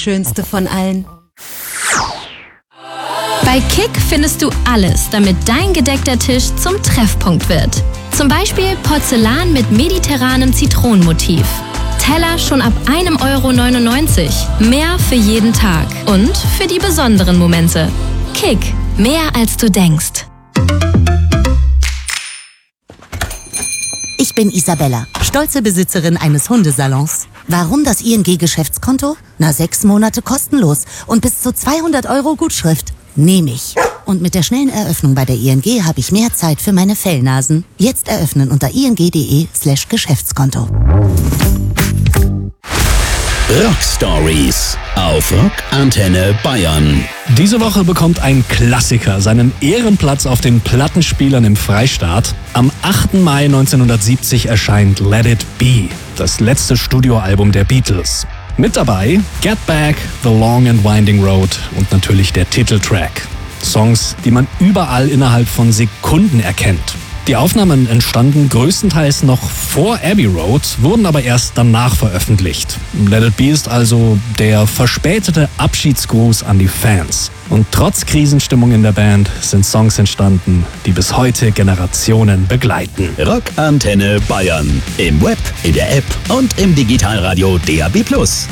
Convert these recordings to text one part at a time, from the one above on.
schönste von allen. Bei Kick findest du alles, damit dein gedeckter Tisch zum Treffpunkt wird. Zum Beispiel Porzellan mit mediterranem Zitronenmotiv. Teller schon ab 1,99 €. Mehr für jeden Tag und für die besonderen Momente. Kick, mehr als du denkst. Ich bin Isabella, stolze Besitzerin eines Hundesalons. Warum das ING-Geschäftskonto? 6 Monate kostenlos und bis zu 200 € Gutschrift. Nehme ich. Und mit der schnellen Eröffnung bei der ING habe ich mehr Zeit für meine Fellnasen. Jetzt eröffnen unter ing.de/Geschäftskonto. Rock Stories auf Rock Antenne Bayern. Diese Woche bekommt ein Klassiker seinen Ehrenplatz auf den Plattenspielern im Freistaat. Am 8. Mai 1970 erscheint Let It Be, das letzte Studioalbum der Beatles. Mit dabei Get Back, The Long and Winding Road und natürlich der Titeltrack. Songs, die man überall innerhalb von Sekunden erkennt. Die Aufnahmen entstanden größtenteils noch vor Abbey Road, wurden aber erst danach veröffentlicht. Let It Be ist also der verspätete Abschiedsgruß an die Fans. Und trotz Krisenstimmung in der Band sind Songs entstanden, die bis heute Generationen begleiten. Rock Antenne Bayern. Im Web, in der App und im Digitalradio DAB+.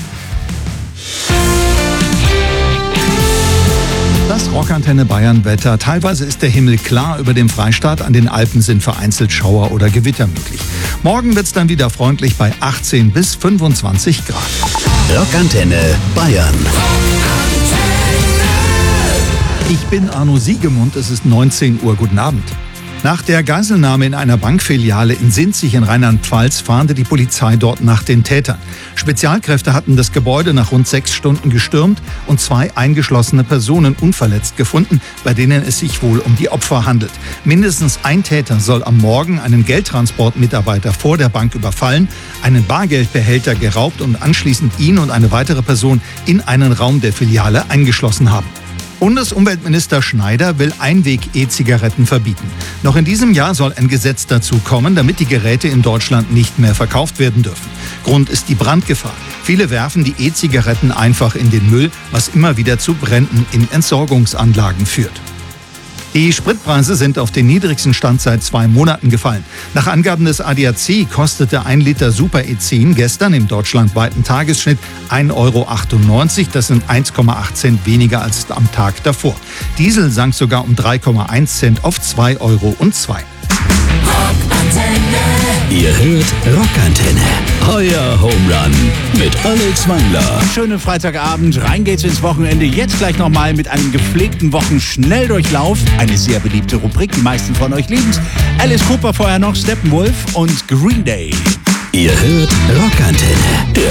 Das Rockantenne Bayern Wetter. Teilweise ist der Himmel klar über dem Freistaat. An den Alpen sind vereinzelt Schauer oder Gewitter möglich. Morgen wird es dann wieder freundlich bei 18 bis 25 Grad. Rockantenne Bayern. Ich bin Arno Siegemund, es ist 19 Uhr. Guten Abend. Nach der Geiselnahme in einer Bankfiliale in Sinzig in Rheinland-Pfalz fahndete die Polizei dort nach den Tätern. Spezialkräfte hatten das Gebäude nach rund 6 Stunden gestürmt und 2 eingeschlossene Personen unverletzt gefunden, bei denen es sich wohl um die Opfer handelt. Mindestens ein Täter soll am Morgen einen Geldtransportmitarbeiter vor der Bank überfallen, einen Bargeldbehälter geraubt und anschließend ihn und eine weitere Person in einen Raum der Filiale eingeschlossen haben. Bundesumweltminister Schneider will Einweg-E-Zigaretten verbieten. Noch in diesem Jahr soll ein Gesetz dazu kommen, damit die Geräte in Deutschland nicht mehr verkauft werden dürfen. Grund ist die Brandgefahr. Viele werfen die E-Zigaretten einfach in den Müll, was immer wieder zu Bränden in Entsorgungsanlagen führt. Die Spritpreise sind auf den niedrigsten Stand seit 2 Monaten gefallen. Nach Angaben des ADAC kostete 1 Liter Super E10 gestern im deutschlandweiten Tagesschnitt 1,98 €. Das sind 1,8 Cent weniger als am Tag davor. Diesel sank sogar um 3,1 Cent auf 2,02 €. Ihr hört Rockantenne, euer Homerun mit Alex Wangler. Schönen Freitagabend, rein geht's ins Wochenende. Jetzt gleich nochmal mit einem gepflegten Wochenschnelldurchlauf. Eine sehr beliebte Rubrik, die meisten von euch lieben's. Alice Cooper, vorher noch Steppenwolf und Green Day. Ihr hört Rockantenne, der